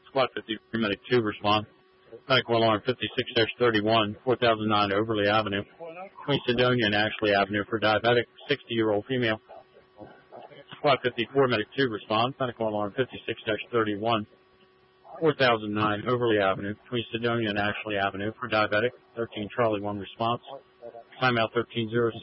Squad 53, Medic 2 respond. Medical alarm 56-31, 4009 Overley Avenue, between Sedonia and Ashley Avenue for diabetic 60-year-old female. Squad 54, Medic 2 respond. Medical alarm 56-31, 4009 Overley Avenue, between Sedonia and Ashley Avenue for diabetic 13 Charlie 1 response. Timeout 1306.